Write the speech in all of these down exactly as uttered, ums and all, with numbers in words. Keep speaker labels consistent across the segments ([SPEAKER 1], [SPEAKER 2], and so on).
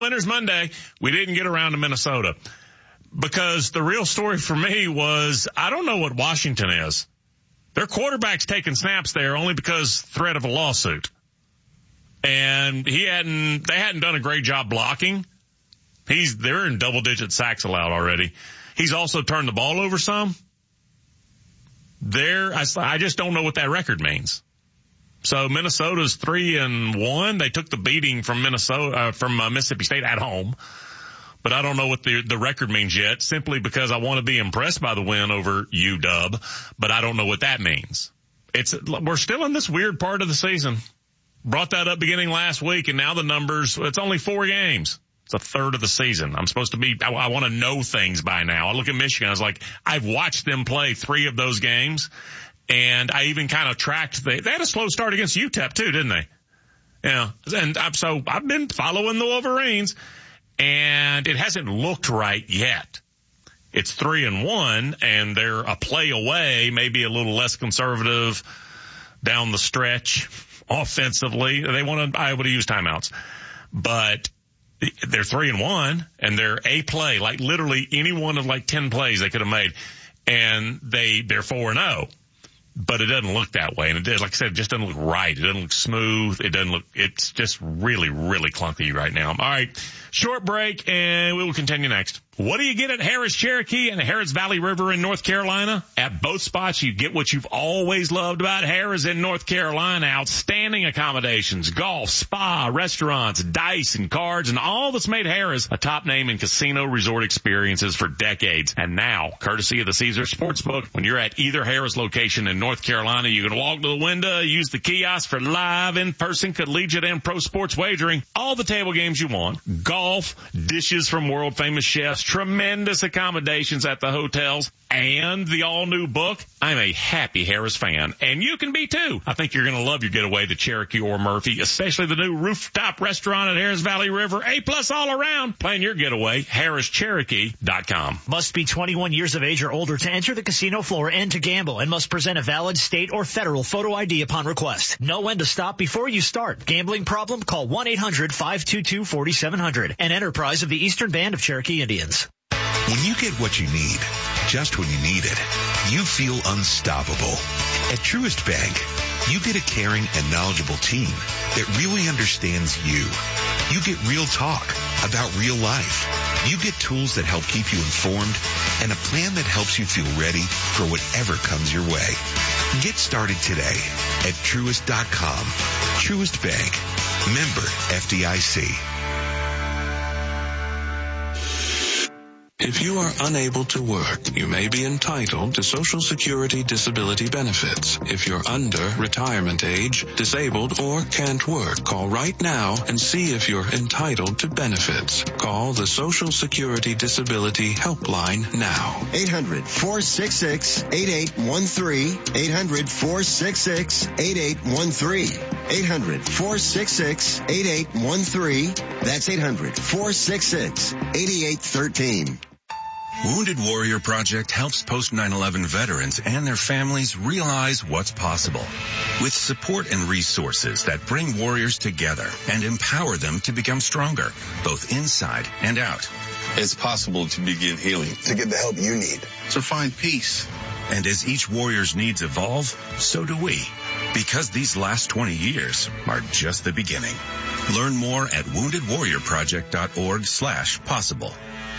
[SPEAKER 1] Winners Monday, we didn't get around to Minnesota because the real story for me was I don't know what Washington is. Their quarterback's taking snaps there only because threat of a lawsuit. And he hadn't, they hadn't done a great job blocking. He's, they're in double digit sacks allowed already. He's also turned the ball over some. There, I, I just don't know what that record means. So Minnesota's three and one. They took the beating from Minnesota, uh, from uh, Mississippi State at home. But I don't know what the, the record means yet, simply because I want to be impressed by the win over U W, but I don't know what that means. It's, we're still in this weird part of the season. Brought that up beginning last week, and now the numbers, it's only four games. It's a third of the season. I'm supposed to be, I, I want to know things by now. I look at Michigan, I was like, I've watched them play three of those games. And I even kind of tracked the, they had a slow start against U T E P too, didn't they? Yeah. And I've, so I've been following the Wolverines and it hasn't looked right yet. It's three and one and they're a play away, maybe a little less conservative down the stretch offensively. They want to, I would use timeouts, but they're three and one and they're a play, like literally any one of like ten plays they could have made. And they, they're four and oh. But it doesn't look that way. And it did, like I said, it just doesn't look right. It doesn't look smooth. It doesn't look, it's just really, really clunky right now. All right. Short break and we will continue next. What do you get at Harris Cherokee and the Harris Valley River in North Carolina? At both spots, you get what you've always loved about Harris in North Carolina. Outstanding accommodations, golf, spa, restaurants, dice and cards, and all that's made Harris a top name in casino resort experiences for decades. And now, courtesy of the Caesars Sportsbook, when you're at either Harris location in North Carolina, you can walk to the window, use the kiosk for live, in-person, collegiate, and pro sports wagering. All the table games you want, golf, dishes from world-famous chefs, tremendous accommodations at the hotels, and the all-new book. I'm a happy Harris fan, and you can be too. I think you're going to love your getaway to Cherokee or Murphy, especially the new rooftop restaurant at Harris Valley River. A-plus all around. Plan your getaway, harris cherokee dot com.
[SPEAKER 2] Must be twenty-one years of age or older to enter the casino floor and to gamble, and must present a valid state or federal photo I D upon request. Know when to stop before you start. Gambling problem? Call one eight hundred five two two four seven zero zero. An enterprise of the Eastern Band of Cherokee Indians.
[SPEAKER 3] When you get what you need, just when you need it, you feel unstoppable. At Truist Bank, you get a caring and knowledgeable team that really understands you. You get real talk about real life. You get tools that help keep you informed and a plan that helps you feel ready for whatever comes your way. Get started today at Truist dot com. Truist Bank. Member F D I C.
[SPEAKER 4] If you are unable to work, you may be entitled to Social Security disability benefits. If you're under retirement age, disabled, or can't work, call right now and see if you're entitled to benefits. Call the Social Security Disability Helpline now.
[SPEAKER 5] eight hundred four six six eight eight one three. eight hundred four six six eight eight one three. eight hundred four six six eight eight one three. That's eight hundred four six six eight eight one three.
[SPEAKER 3] Wounded Warrior Project helps post nine eleven veterans and their families realize what's possible. With support and resources that bring warriors together and empower them to become stronger, both inside and out.
[SPEAKER 6] It's possible to begin healing, to get the help you need, to find peace.
[SPEAKER 3] And as each warrior's needs evolve, so do we. Because these last twenty years are just the beginning. Learn more at wounded warrior project dot org slash possible.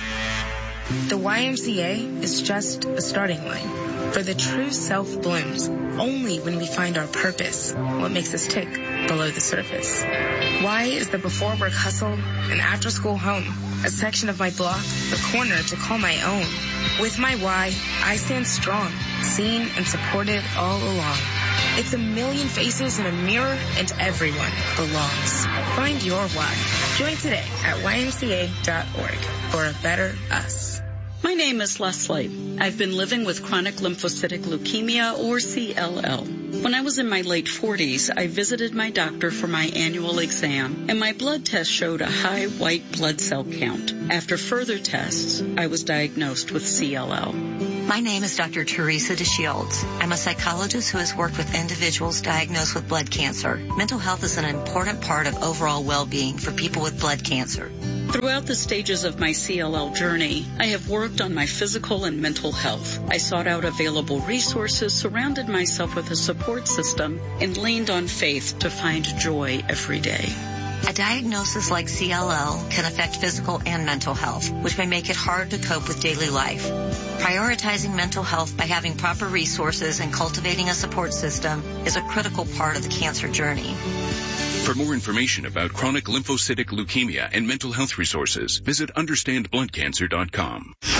[SPEAKER 7] The Y M C A is just a starting line. For the true self blooms only when we find our purpose, what makes us tick below the surface. Y is the before work hustle, an after school home, a section of my block, the corner to call my own. With my Y, I stand strong, seen and supported all along. It's a million faces in a mirror and everyone belongs. Find your why. Join today at Y M C A dot org for a better us.
[SPEAKER 8] My name is Leslie. I've been living with chronic lymphocytic leukemia, or C L L. When I was in my late forties, I visited my doctor for my annual exam, and my blood test showed a high white blood cell count. After further tests, I was diagnosed with C L L.
[SPEAKER 9] My name is Doctor Teresa DeShields. I'm a psychologist who has worked with individuals diagnosed with blood cancer. Mental health is an important part of overall well-being for people with blood cancer.
[SPEAKER 8] Throughout the stages of my C L L journey, I have worked on my physical and mental health. I sought out available resources, surrounded myself with a support system, and leaned on faith to find joy every day.
[SPEAKER 9] A diagnosis like C L L can affect physical and mental health, which may make it hard to cope with daily life. Prioritizing mental health by having proper resources and cultivating a support system is a critical part of the cancer journey.
[SPEAKER 10] For more information about chronic lymphocytic leukemia and mental health resources, visit understand blood cancer dot com.